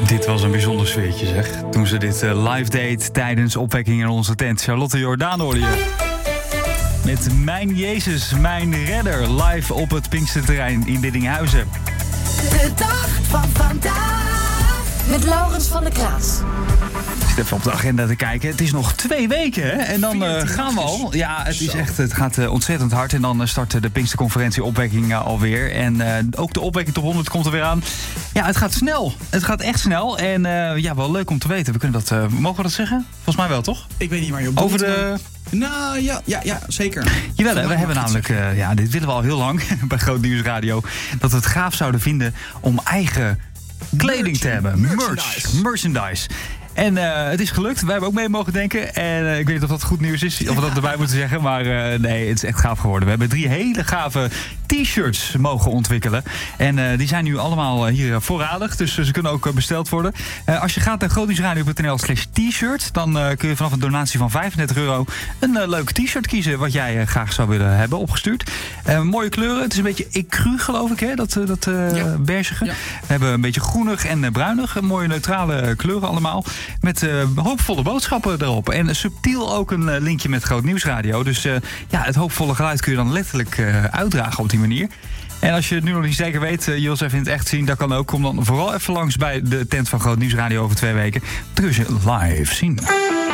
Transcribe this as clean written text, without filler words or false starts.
Dit was een bijzonder sfeertje, zeg. Toen ze dit live deed tijdens opwekking in onze tent. Charlotte Jordaan hoorde je. Met Mijn Jezus, Mijn Redder. Live op het Pinksterterrein in Biddinghuizen. De dag van vandaag. Met Laurens van der Kraats. Ik zit even op de agenda te kijken. Het is nog 2 weken, hè? En dan gaan we al. Ja, het gaat ontzettend hard. En dan start de Pinksterconferentie opwekking alweer. En ook de opwekking top 100 komt er weer aan. Ja, het gaat snel. Het gaat echt snel. En wel leuk om te weten. We kunnen dat, mogen we dat zeggen? Volgens mij wel, toch? Ik weet niet waar je op over de... Nou, ja, zeker. Jawel, we hebben namelijk, dit willen we al heel lang bij Groot Nieuws Radio, dat we het gaaf zouden vinden om eigen kleding te hebben. Merchandise. En het is gelukt. Wij hebben ook mee mogen denken. En ik weet niet of dat goed nieuws is, of we dat erbij moeten zeggen. Maar nee, het is echt gaaf geworden. We hebben 3 hele gave t-shirts mogen ontwikkelen. En die zijn nu allemaal hier voorradig. Dus ze kunnen ook besteld worden. Als je gaat naar grootnieuwsradio.nl/t-shirt... dan kun je vanaf een donatie van €35 een leuke t-shirt kiezen wat jij graag zou willen hebben opgestuurd. Mooie kleuren. Het is een beetje ecru, geloof ik, hè? Dat beigige. Ja. We hebben een beetje groenig en bruinig. Mooie neutrale kleuren allemaal. Met hoopvolle boodschappen erop. En subtiel ook een linkje met Groot Nieuwsradio. Dus het hoopvolle geluid kun je dan letterlijk uitdragen op die manier. En als je het nu nog niet zeker weet, je wil ze even in het echt zien, dat kan ook. Kom dan vooral even langs bij de tent van Groot Nieuwsradio over 2 weken. Dan kun je ze live zien.